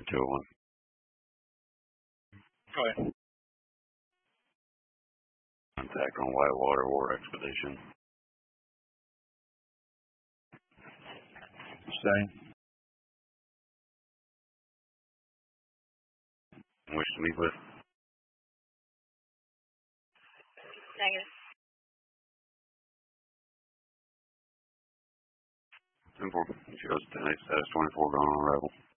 201. Go ahead. Contact on Whitewater War Expedition. Same. Wish to meet with. Negative. 10-4. Shows tonight status 24 gone on arrival.